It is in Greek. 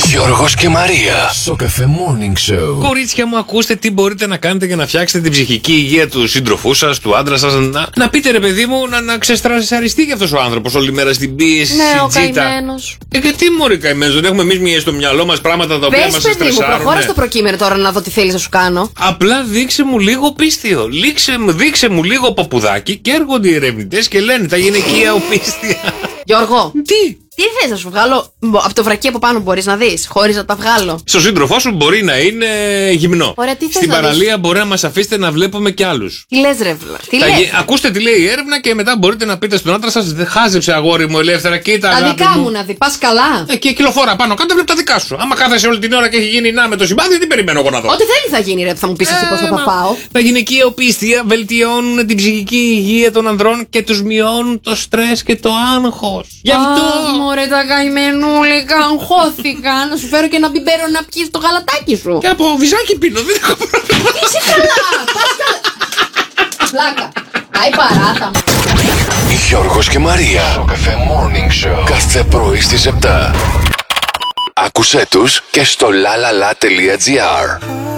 Γιώργος και Μαρία. Στο Cafe Morning Show. Κορίτσια μου, ακούστε τι μπορείτε να κάνετε για να φτιάξετε την ψυχική υγεία του σύντροφού σας, του άντρα σας. Να πείτε, ρε παιδί μου, να ξεστρασαριστεί κι αυτός ο άνθρωπος όλη μέρα στην πίεση. Ναι, ο τζίτα. καημένος. Γιατί μωρή καημένος, δεν έχουμε εμείς στο μυαλό μας πράγματα τα οποία μας παιδί μου, στρεσάρουν. προχώρα στο προκείμενο τώρα να δω τι θέλεις να σου κάνω. Απλά δείξε μου λίγο πίστιο. Δείξε μου λίγο παπουδάκι και έρχονται οι ερευνητές και λένε τα γυναικεία οπίστια. Γιώργο, Τι? τι θες να σου βγάλω από το βρακί από πάνω, μπορείς να δεις, χωρίς να τα βγάλω. Στο σύντροφό σου μπορεί να είναι γυμνό. Ωραία, τι θες Στην να δεις? παραλία μπορεί να μας αφήσετε να βλέπουμε κι άλλους. Τι λες, ρε βλα, τι λες. Ακούστε τι λέει η έρευνα και μετά μπορείτε να πείτε στον άντρα σας: δεν χάζεψε αγόρι μου ελεύθερα, κοίτα. Τα αγάπη δικά μου να δει, πας καλά. Και κυκλοφορά πάνω κάτω, βλέπει τα δικά σου. Άμα κάθεσαι όλη την ώρα και έχει γίνει να με το συμπάθειο, τι περιμένω εγώ να δω. Ό,τι θέλει θα γίνει, ρε, θα μου πεις εσύ πώς θα τα πάω. Τα γυναικεία οπίστια βελτιώνουν την ψυχική υγεία των ανδρών και τους μειώνουν το στρες και το άγχος. Γι' αυτό. Μωρέ τα καημενούλικα, αγχώθηκα. Να σου φέρω και ένα μπιμπέρο να πιεις το γαλατάκι σου. Και από βυζάκι πίνω, δεν έχω πρόβλημα. Είσαι καλά, πας καλά. Πλάκα, πάει παράτα μου. Γιώργος και Μαρία. Στο Cafe Morning Show. Κάθε πρωί στις 7. Άκουσέ τους και στο lalala.gr.